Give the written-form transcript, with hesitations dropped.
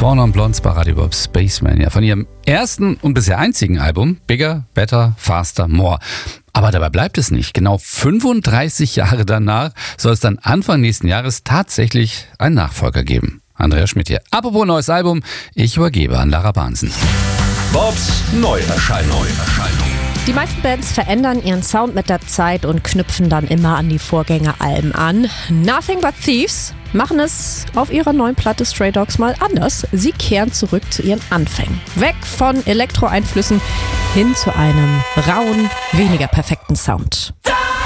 Four Non Blondes bei Radio Bob Spaceman, ja, von ihrem ersten und bisher einzigen Album Bigger, Better, Faster, More. Aber dabei bleibt es nicht. Genau 35 Jahre danach soll es dann Anfang nächsten Jahres tatsächlich einen Nachfolger geben. Andreas Schmidt hier. Apropos neues Album, ich übergebe an Lara Bahnsen. Bobs Neuerscheinung. Die meisten Bands verändern ihren Sound mit der Zeit und knüpfen dann immer an die Vorgängeralben an. Nothing But Thieves machen es auf ihrer neuen Platte Stray Dogs mal anders. Sie kehren zurück zu ihren Anfängen. Weg von Elektro-Einflüssen hin zu einem rauen, weniger perfekten Sound.